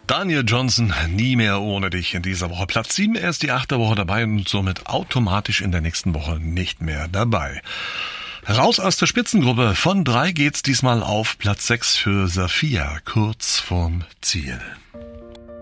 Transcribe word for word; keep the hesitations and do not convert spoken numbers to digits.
Daniel Johnston, nie mehr ohne dich in dieser Woche. Platz sieben, er ist die achte Woche dabei und somit automatisch in der nächsten Woche nicht mehr dabei. Raus aus der Spitzengruppe. Von drei geht's diesmal auf Platz sechs für Safiya, kurz vorm Ziel.